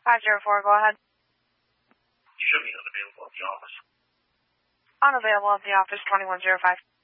504, go ahead. You should be unavailable at the office. Unavailable at the office, 2105.